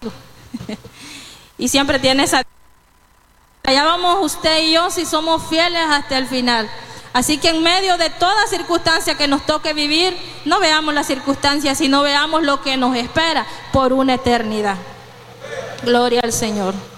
Y siempre tiene esa... Allá vamos usted y yo si somos fieles hasta el final. Así que en medio de toda circunstancia que nos toque vivir, no veamos las circunstancias, sino veamos lo que nos espera por una eternidad. Gloria al Señor.